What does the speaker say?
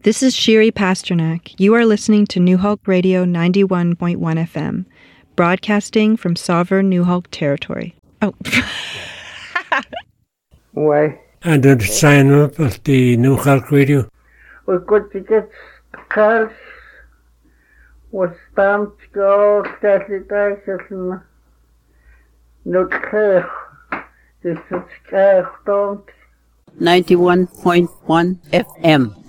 This is Shiri Pasternak. You are listening to New Hulk Radio 91.1 FM, broadcasting from sovereign New Hulk territory. Oh. Why? And then sign up at the New Hulk Radio. We're good to get cards. We're stamped to go, Catholic Access, and no care. This is care, don't. 91.1 FM.